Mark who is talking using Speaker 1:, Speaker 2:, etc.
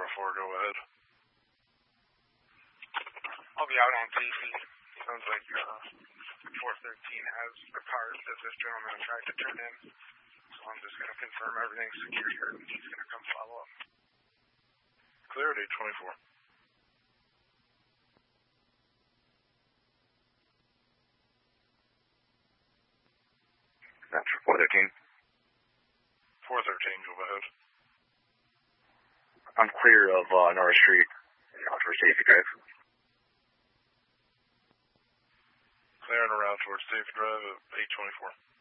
Speaker 1: go ahead.
Speaker 2: I'll be out on safety. Sounds like 413 has the cars that this gentleman tried to turn in. So I'm just going to confirm everything's secure here, and he's going to come follow up.
Speaker 1: Clear at 824.
Speaker 3: That's 413.
Speaker 1: 413, go ahead.
Speaker 3: I'm clear of Norris Street for Safety Drive.
Speaker 1: Clearing around towards Safety Drive at 824.